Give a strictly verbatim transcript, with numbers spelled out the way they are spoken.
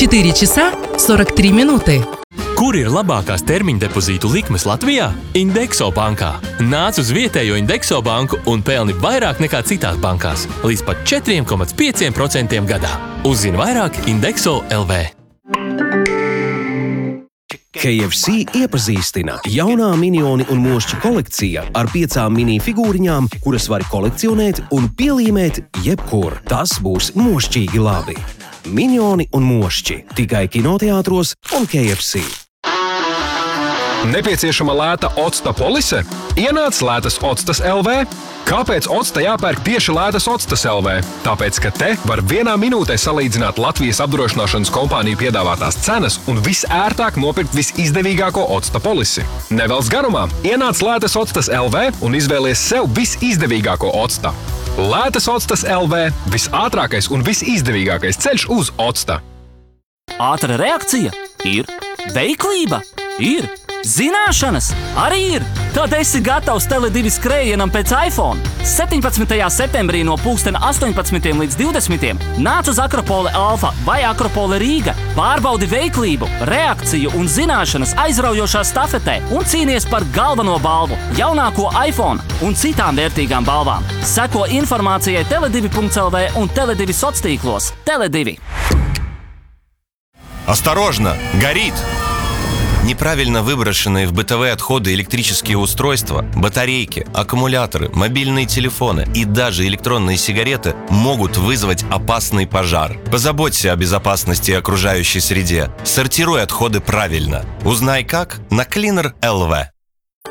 четыре часа сорок три минуты. Kur ir labākās termiņa depozītu likmes Latvijā? Indexo bankā. Nāc uz vietējo Indexo banku un pelni vairāk nekā citās bankās, līdz pat četri komats pieci procenti gadā. Uzzini vairāk Indexo L V. K F C iepazīstina jaunā minioni un mošķi kolekcija ar piecām mini figūriņām, kuras var kolekcionēt un pielīmēt jebkur. Tas būs mošķīgi labi. Minioni un mošķi tikai kinoteātros un K F C. Nepieciešama lēta octa polise? Ienāc lētas octas L V. Kāpēc octa jāpērk tieši lētas octas L V? Tāpēc, ka te var vienā minūtē salīdzināt Latvijas apdrošināšanas kompāniju piedāvātās cenas un visērtāk nopirkt visizdevīgāko octa polisi. Nevelc garumā, ienāc lētas octas L V un izvēlies sev visizdevīgāko octa. Lētas octas L V – visātrākais un visizdevīgākais ceļš uz octa. Ātra reakcija ir, veiklība ir, zināšanas arī ir. Tad esi gatavs Tele divi skrējienam pēc iPhone. septiņpadsmitajā septembrī no pulksten astoņpadsmitiem līdz divdesmitiem nāc uz Akropole Alfa vai Akropole Rīga. Pārbaudi veiklību, reakciju un zināšanas aizraujošā stafetē un cīnies par galveno balvu, jaunāko iPhone un citām vērtīgām balvām. Seko informācijai tele divi punkts L V un Tele divi soctīklos. Tele divi. Осторожно! Горит! Неправильно выброшенные в бытовые отходы электрические устройства, батарейки, аккумуляторы, мобильные телефоны и даже электронные сигареты могут вызвать опасный пожар. Позаботься о безопасности окружающей среде. Сортируй отходы правильно. Узнай как на Cleaner L V.